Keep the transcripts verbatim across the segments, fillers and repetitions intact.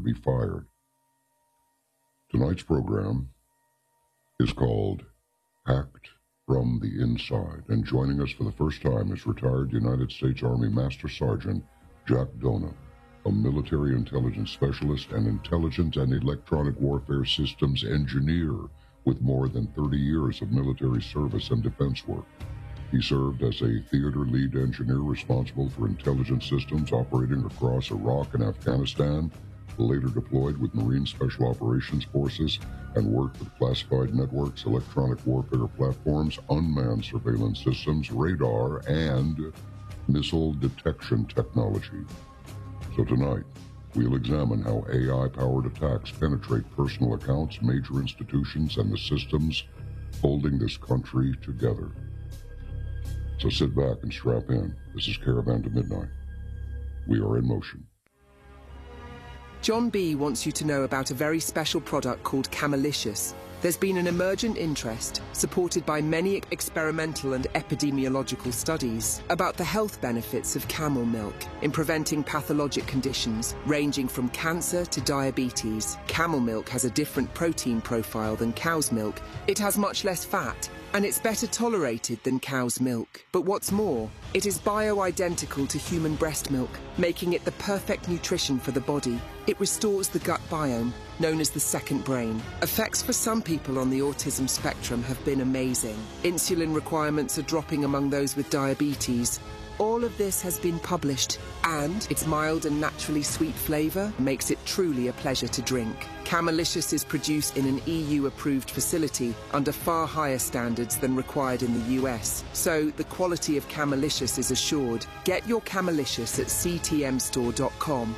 be fired. Tonight's program is called Hacked from the Inside, and joining us for the first time is retired United States Army Master Sergeant Jack Dona, a military intelligence specialist and intelligence and electronic warfare systems engineer with more than thirty years of military service and defense work. He served as a theater lead engineer responsible for intelligence systems operating across Iraq and Afghanistan, later deployed with Marine Special Operations Forces, and worked with classified networks, electronic warfare platforms, unmanned surveillance systems, radar, and missile detection technology. So tonight, we'll examine how A I-powered attacks penetrate personal accounts, major institutions, and the systems holding this country together. So sit back and strap in. This is Caravan to Midnight. We are in motion. John B. wants you to know about a very special product called Camelicious. There's been an emergent interest, supported by many experimental and epidemiological studies, about the health benefits of camel milk in preventing pathologic conditions ranging from cancer to diabetes. Camel milk has a different protein profile than cow's milk. It has much less fat, and it's better tolerated than cow's milk. But what's more, it is bio-identical to human breast milk, making it the perfect nutrition for the body. It restores the gut biome, known as the second brain. Effects for some people on the autism spectrum have been amazing. Insulin requirements are dropping among those with diabetes. All of this has been published, and its mild and naturally sweet flavour makes it truly a pleasure to drink. Camelicious is produced in an E U-approved facility under far higher standards than required in the U S, so the quality of Camelicious is assured. Get your Camelicious at c t m store dot com.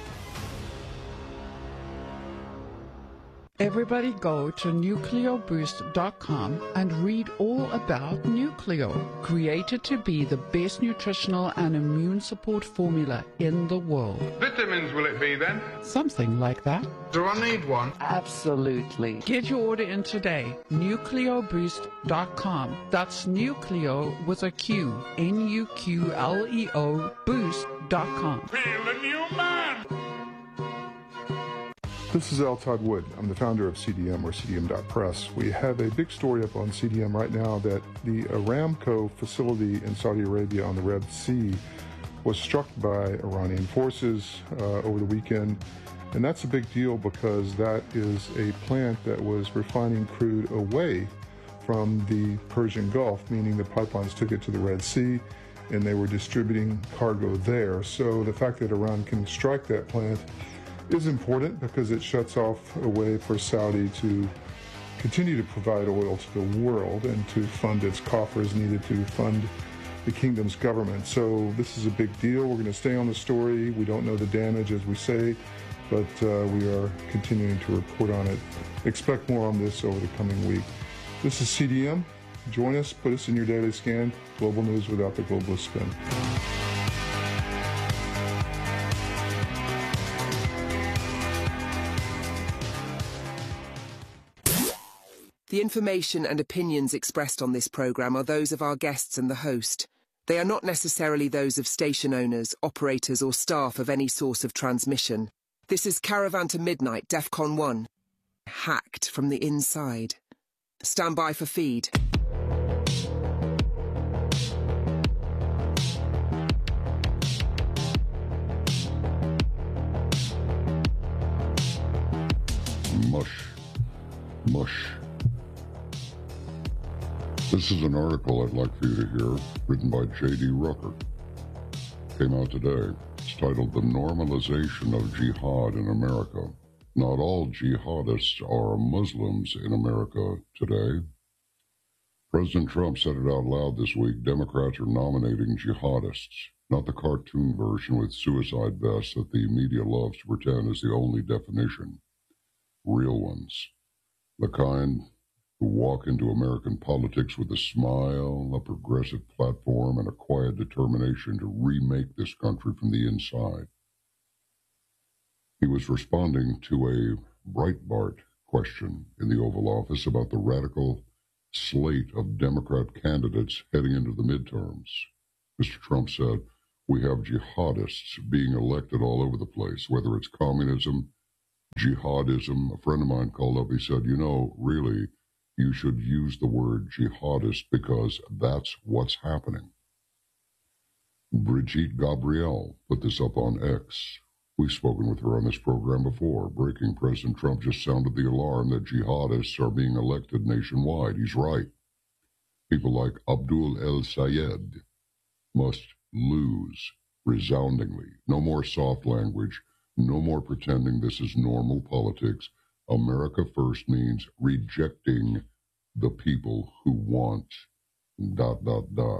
Everybody go to nucleo boost dot com and read all about Nucleo, created to be the best nutritional and immune support formula in the world. Vitamins will it be then? Something like that. Do I need one? Absolutely. Get your order in today. nucleo boost dot com. That's Nucleo with a Q. N U Q L E O boost dot com. Feel the new man! This is Al Todd Wood. I'm the founder of C D M, or C D M dot press. We have a big story up on C D M right now that the Aramco facility in Saudi Arabia on the Red Sea was struck by Iranian forces uh, over the weekend. And that's a big deal because that is a plant that was refining crude away from the Persian Gulf, meaning the pipelines took it to the Red Sea and they were distributing cargo there. So the fact that Iran can strike that plant is important because it shuts off a way for Saudi to continue to provide oil to the world and to fund its coffers needed to fund the kingdom's government. So this is a big deal. We're going to stay on the story. We don't know the damage, as we say, but uh, we are continuing to report on it. Expect more on this over the coming week. This is C D M. Join us. Put us in your daily scan. Global news without the globalist spin. The information and opinions expressed on this program are those of our guests and the host. They are not necessarily those of station owners, operators, or staff of any source of transmission. This is Caravan to Midnight, DEFCON one. Hacked from the inside. Stand by for feed. Mush. Mush. This is an article I'd like for you to hear, written by J D Rucker. Came out today. It's titled The Normalization of Jihad in America. Not all jihadists are Muslims in America today. President Trump said it out loud this week. Democrats are nominating jihadists, not the cartoon version with suicide vests that the media loves to pretend is the only definition. Real ones. The kind who walk into American politics with a smile, a progressive platform, and a quiet determination to remake this country from the inside. He was responding to a Breitbart question in the Oval Office about the radical slate of Democrat candidates heading into the midterms. Mister Trump said, "We have jihadists being elected all over the place, whether it's communism, jihadism. A friend of mine called up, he said, you know, really, you should use the word jihadist because that's what's happening. Brigitte Gabriel put this up on X. We've spoken with her on this program before. Breaking: President Trump just sounded the alarm that jihadists are being elected nationwide. He's right. People like Abdul El Sayed must lose resoundingly. No more soft language. No more pretending this is normal politics. America first means rejecting the people who want dot, dot, dot.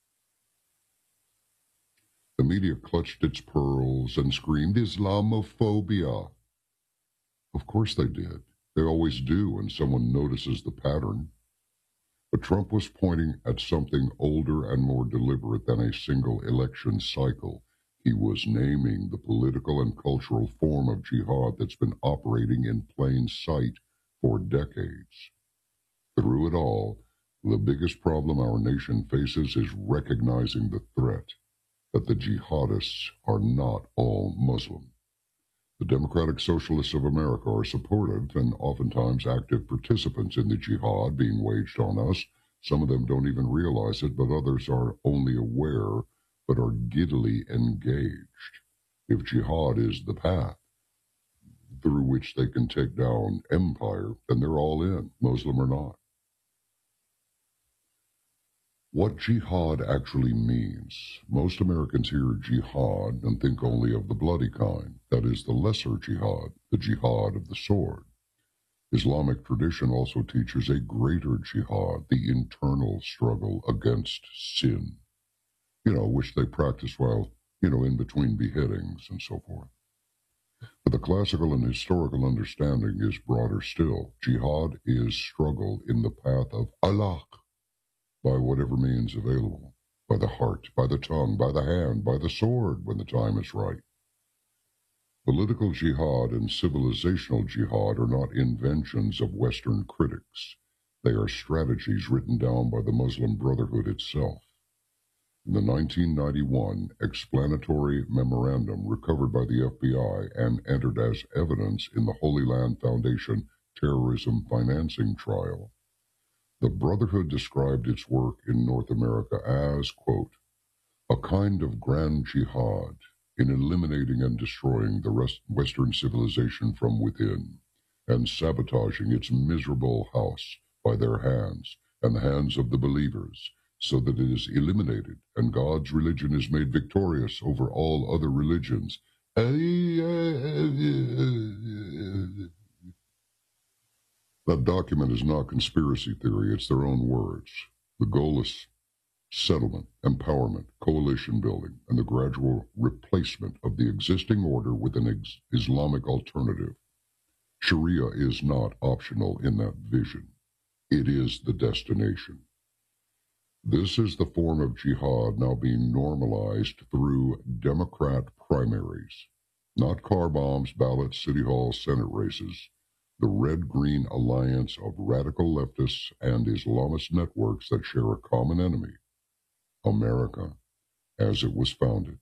The media clutched its pearls and screamed Islamophobia. Of course they did. They always do when someone notices the pattern. But Trump was pointing at something older and more deliberate than a single election cycle. He was naming the political and cultural form of jihad that's been operating in plain sight for decades. Through it all, the biggest problem our nation faces is recognizing the threat that the jihadists are not all Muslim. The Democratic Socialists of America are supportive and oftentimes active participants in the jihad being waged on us. Some of them don't even realize it, but others are only aware but are giddily engaged. If jihad is the path through which they can take down empire, then they're all in, Muslim or not. What jihad actually means, most Americans hear jihad and think only of the bloody kind. That is the lesser jihad, the jihad of the sword. Islamic tradition also teaches a greater jihad, the internal struggle against sin, you know, which they practice while, you know, in between beheadings and so forth. But the classical and historical understanding is broader still. Jihad is struggle in the path of Allah, by whatever means available, by the heart, by the tongue, by the hand, by the sword when the time is right. Political jihad and civilizational jihad are not inventions of Western critics. They are strategies written down by the Muslim Brotherhood itself. In the nineteen ninety-one explanatory memorandum recovered by the F B I and entered as evidence in the Holy Land Foundation terrorism financing trial, the Brotherhood described its work in North America as, quote, a kind of grand jihad in eliminating and destroying the rest Western civilization from within and sabotaging its miserable house by their hands and the hands of the believers, so that it is eliminated and God's religion is made victorious over all other religions. That document is not conspiracy theory, it's their own words. The goal is settlement, empowerment, coalition building, and the gradual replacement of the existing order with an ex- Islamic alternative. Sharia is not optional in that vision. It is the destination. This is the form of jihad now being normalized through Democrat primaries, not car bombs, ballots, city hall, Senate races. The red-green alliance of radical leftists and Islamist networks that share a common enemy, America, as it was founded.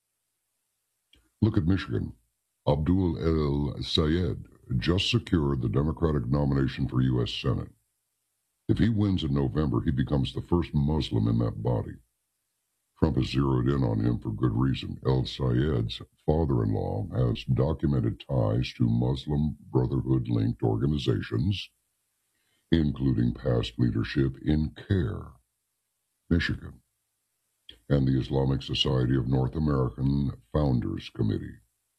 Look at Michigan. Abdul El Sayed just secured the Democratic nomination for U S Senate. If he wins in November, he becomes the first Muslim in that body. Trump has zeroed in on him for good reason. El Sayed's father-in-law has documented ties to Muslim Brotherhood-linked organizations, including past leadership in CARE, Michigan, and the Islamic Society of North American Founders Committee.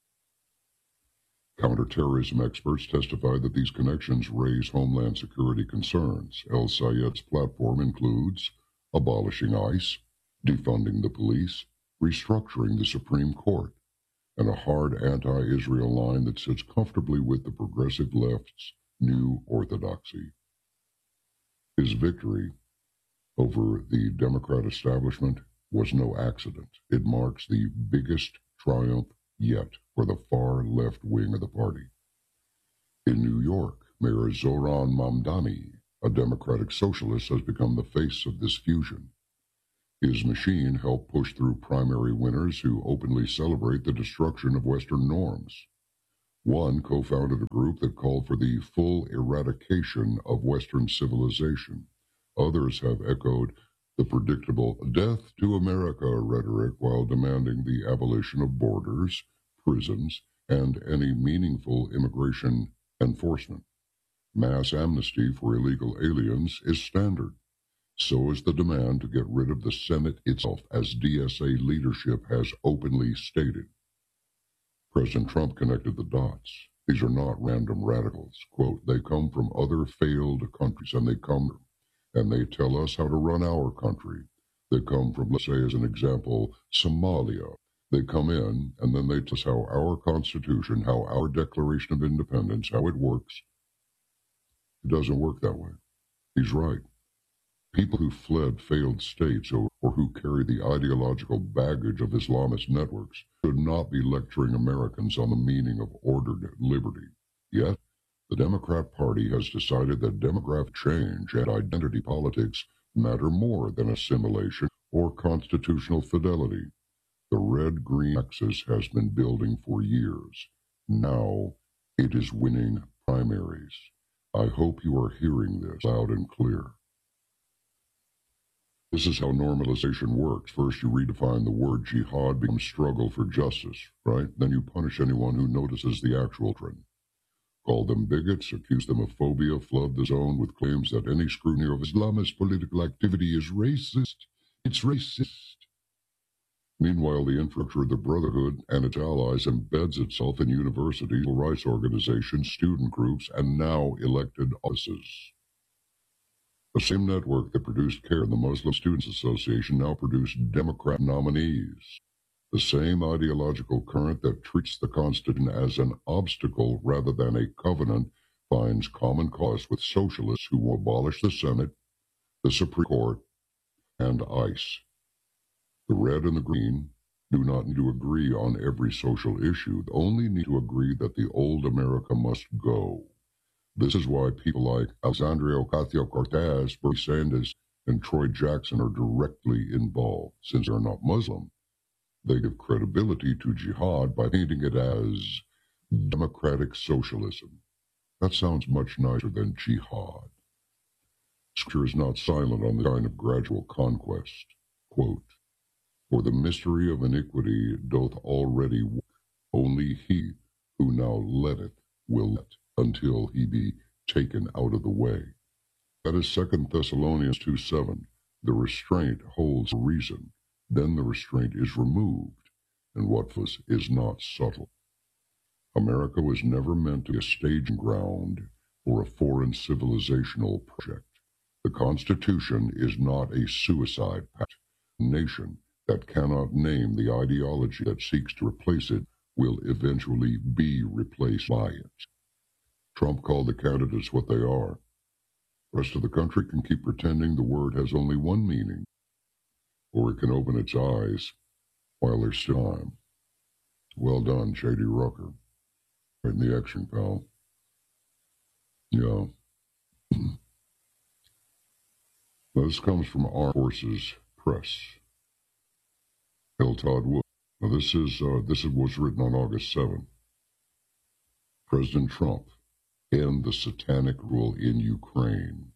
Counterterrorism experts testified that these connections raise homeland security concerns. El Sayed's platform includes abolishing ICE, defunding the police, restructuring the Supreme Court, and a hard anti-Israel line that sits comfortably with the progressive left's new orthodoxy. His victory over the Democrat establishment was no accident. It marks the biggest triumph yet for the far left wing of the party. In New York, Mayor Zohran Mamdani, a Democratic socialist, has become the face of this fusion. His machine helped push through primary winners who openly celebrate the destruction of Western norms. One co-founded a group that called for the full eradication of Western civilization. Others have echoed the predictable death to America rhetoric while demanding the abolition of borders, prisons, and any meaningful immigration enforcement. Mass amnesty for illegal aliens is standard. So is the demand to get rid of the Senate itself, as D S A leadership has openly stated. President Trump connected the dots. These are not random radicals. Quote, they come from other failed countries, and they come and they tell us how to run our country. They come from, let's say as an example, Somalia. They come in, and then they tell us how our Constitution, how our Declaration of Independence, how it works. It doesn't work that way. He's right. People who fled failed states or, or who carry the ideological baggage of Islamist networks should not be lecturing Americans on the meaning of ordered liberty. Yet, the Democrat Party has decided that demographic change and identity politics matter more than assimilation or constitutional fidelity. The red-green axis has been building for years. Now, it is winning primaries. I hope you are hearing this loud and clear. This is how normalization works. First, you redefine the word jihad becomes struggle for justice, right? Then you punish anyone who notices the actual trend. Call them bigots, accuse them of phobia, flood the zone with claims that any scrutiny of Islamist political activity is racist. It's racist. Meanwhile, the infrastructure of the Brotherhood and its allies embeds itself in universities, civil rights organizations, student groups, and now elected offices. The same network that produced CAIR, the Muslim Students Association, now produced Democrat nominees. The same ideological current that treats the Constitution as an obstacle rather than a covenant finds common cause with socialists who will abolish the Senate, the Supreme Court, and ICE. The red and the green do not need to agree on every social issue. They only need to agree that the old America must go. This is why people like Alexandria Ocasio-Cortez, Bernie Sanders, and Troy Jackson are directly involved. Since they're not Muslim, they give credibility to jihad by painting it as democratic socialism. That sounds much nicer than jihad. Scripture is not silent on the kind of gradual conquest. Quote, for the mystery of iniquity doth already work. Only he who now letteth will let, until he be taken out of the way. That is Second Thessalonians two seven. The restraint holds reason, then the restraint is removed, and what was is not subtle. America was never meant to be a staging ground for a foreign civilizational project. The Constitution is not a suicide pact. A nation that cannot name the ideology that seeks to replace it will eventually be replaced by it. Trump called the candidates what they are. The rest of the country can keep pretending the word has only one meaning, or it can open its eyes while there's still time. Well done, J D Rucker. Right in the action, pal. Yeah. This comes from Armed Forces Press. L. Todd Wood. Now this is uh, this was written on August seventh. President Trump, end the satanic rule in Ukraine.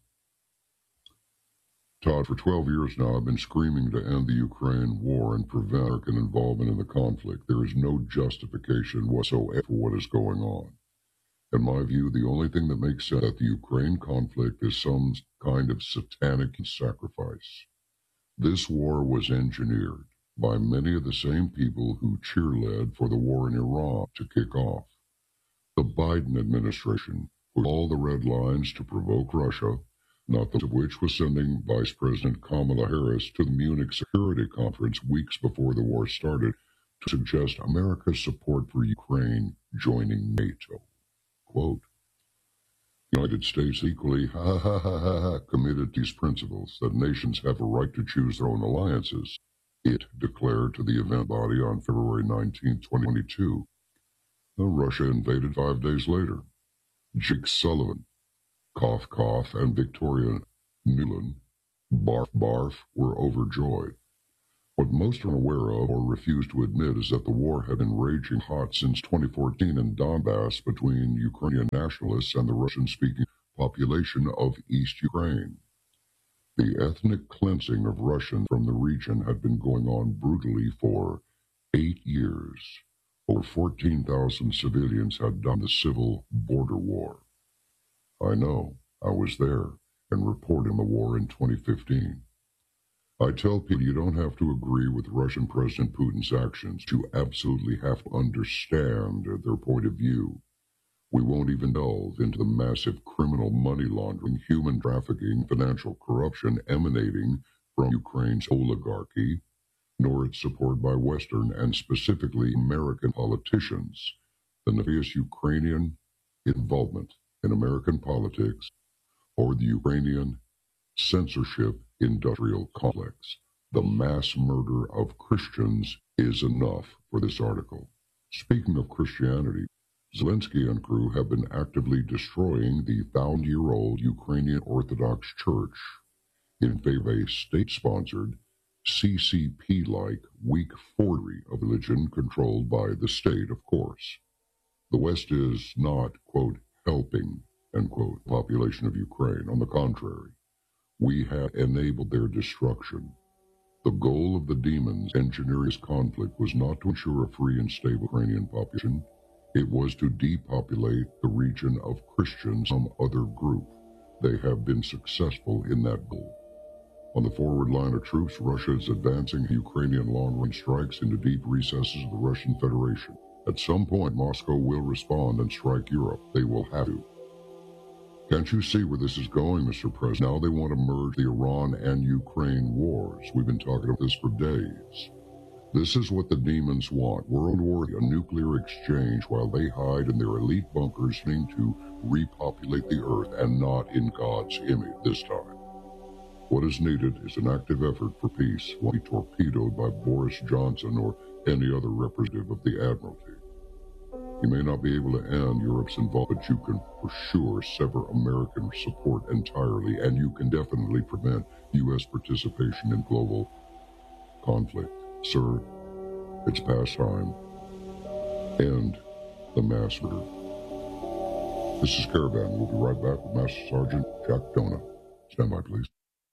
Todd, for twelve years now, I've been screaming to end the Ukraine war and prevent American involvement in the conflict. There is no justification whatsoever for what is going on. In my view, the only thing that makes sense is that the Ukraine conflict is some kind of satanic sacrifice. This war was engineered by many of the same people who cheerled for the war in Iran to kick off. The Biden administration put all the red lines to provoke Russia, not the least of which was sending Vice President Kamala Harris to the Munich Security Conference weeks before the war started to suggest America's support for Ukraine joining NATO. Quote, the United States equally ha, ha, ha, ha, ha, committed to these principles that nations have a right to choose their own alliances, it declared to the event body on February nineteenth, twenty twenty-two. Now, Russia invaded five days later. Jake Sullivan, cough, cough, and Victoria Nuland, barf, barf, were overjoyed. What most are unaware of or refuse to admit is that the war had been raging hot since twenty fourteen in Donbass between Ukrainian nationalists and the Russian-speaking population of East Ukraine. The ethnic cleansing of Russians from the region had been going on brutally for eight years. Over fourteen thousand civilians had died in the civil border war. I know, I was there and reported on the war in twenty fifteen. I tell people you don't have to agree with Russian President Putin's actions to absolutely have to understand their point of view. We won't even delve into the massive criminal money laundering, human trafficking, financial corruption emanating from Ukraine's oligarchy, nor its support by Western and specifically American politicians, the nefarious Ukrainian involvement in American politics, or the Ukrainian censorship industrial complex. The mass murder of Christians is enough for this article. Speaking of Christianity, Zelensky and crew have been actively destroying the thousand-year-old Ukrainian Orthodox Church in favor of a state-sponsored, C C P-like weak forgery of religion controlled by the state, of course. The West is not, quote, helping, end quote, the population of Ukraine. On the contrary, we have enabled their destruction. The goal of the demons engineering this conflict was not to ensure a free and stable Ukrainian population. It was to depopulate the region of Christians, some other group. They have been successful in that goal. On the forward line of troops, Russia is advancing Ukrainian long-range strikes into deep recesses of the Russian Federation. At some point, Moscow will respond and strike Europe. They will have to. Can't you see where this is going, Mister President? Now they want to merge the Iran and Ukraine wars. We've been talking about this for days. This is what the demons want. World War, a nuclear exchange, while they hide in their elite bunkers trying to repopulate the earth, and not in God's image this time. What is needed is an active effort for peace, won't be torpedoed by Boris Johnson or any other representative of the Admiralty. You may not be able to end Europe's involvement, but you can for sure sever American support entirely, and you can definitely prevent U S participation in global conflict. Sir, it's past time. End the mass murder. This is Caravan. We'll be right back with Master Sergeant Jack Donah. Stand by, please.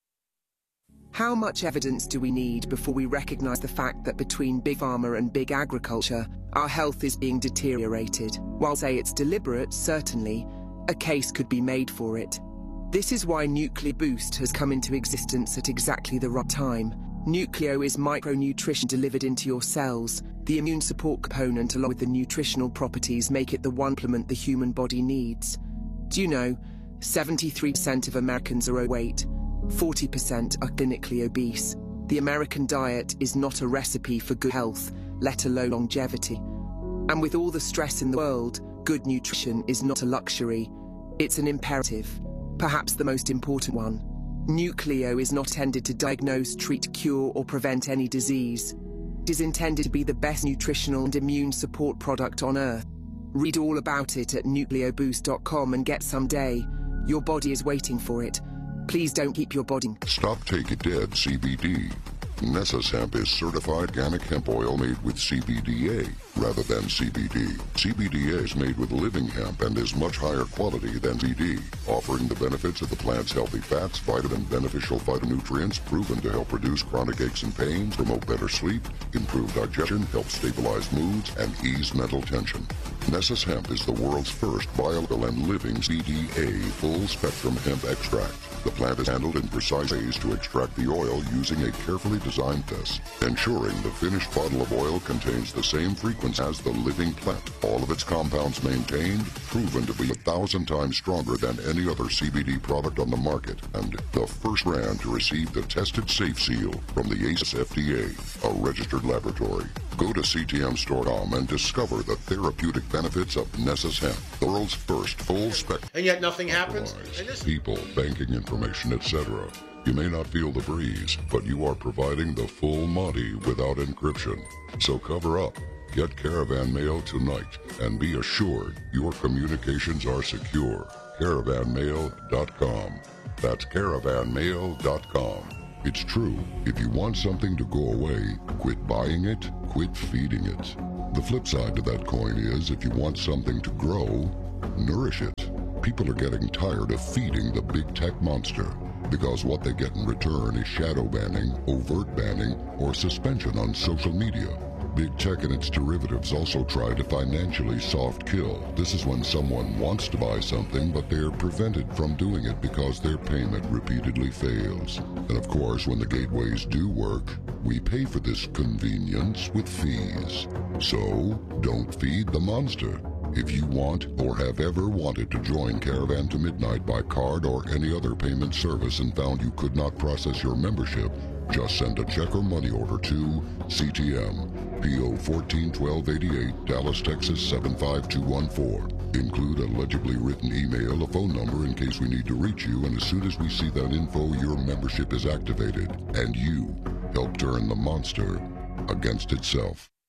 How much evidence do we need before we recognize the fact that between big pharma and big agriculture, our health is being deteriorated? While say it's deliberate, certainly, a case could be made for it. This is why Nucleo Boost has come into existence at exactly the right time. Nucleo is micronutrition delivered into your cells. The immune support component along with the nutritional properties make it the one supplement the human body needs. Do you know, seventy-three percent of Americans are overweight, forty percent are clinically obese. The American diet is not a recipe for good health, let alone longevity. And with all the stress in the world, good nutrition is not a luxury. It's an imperative, perhaps the most important one. Nucleo is not intended to diagnose, treat, cure, or prevent any disease. It is intended to be the best nutritional and immune support product on Earth. Read all about it at nucleo boost dot com and get some day. Your body is waiting for it. Please don't keep your body. Stop taking dead C B D. Nessus Hemp is certified organic hemp oil made with C B D A rather than C B D. C B D A is made with living hemp and is much higher quality than C B D, offering the benefits of the plant's healthy fats, vitamin, beneficial phytonutrients proven to help reduce chronic aches and pains, promote better sleep, improve digestion, help stabilize moods, and ease mental tension. Nessus Hemp is the world's first biological and living C B D A full-spectrum hemp extract. The plant is handled in precise ways to extract the oil using a carefully designed test, ensuring the finished bottle of oil contains the same frequency as the living plant. All of its compounds maintained, proven to be a thousand times stronger than any other C B D product on the market, and the first brand to receive the tested safe seal from the A C E S F D A, a registered laboratory. Go to C T M store dot com and discover the therapeutic benefits of Nessus Hemp, the world's first full-spectrum. And yet nothing happens. And this- People, banking information, et cetera. You may not feel the breeze, but you are providing the full Monty without encryption. So cover up. Get Caravan Mail tonight and be assured your communications are secure. caravan mail dot com. That's caravan mail dot com. It's true. If you want something to go away, quit buying it, quit feeding it. The flip side to that coin is, if you want something to grow, nourish it. People are getting tired of feeding the big tech monster, because what they get in return is shadow banning, overt banning, or suspension on social media. Big tech and its derivatives also try to financially soft kill. This is when someone wants to buy something, but they're prevented from doing it because their payment repeatedly fails. And of course, when the gateways do work, we pay for this convenience with fees. So, don't feed the monster. If you want or have ever wanted to join Caravan to Midnight by card or any other payment service and found you could not process your membership, just send a check or money order to C T M, P O fourteen twelve eighty-eight, Dallas, Texas seven five two one four. Include a legibly written email, a phone number in case we need to reach you, and as soon as we see that info, your membership is activated, and you help turn the monster against itself.